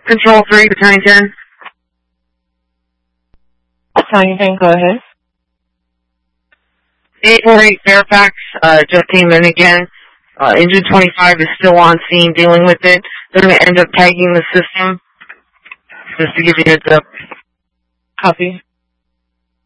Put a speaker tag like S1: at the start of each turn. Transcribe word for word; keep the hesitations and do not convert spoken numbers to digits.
S1: Control three, Battalion ten.
S2: Battalion ten, go ahead.
S1: eight four eight Fairfax, uh, just came in again. Uh, engine twenty-five is still on scene dealing with it. They're going to end up tagging the system, just to give you a heads up.
S2: Copy.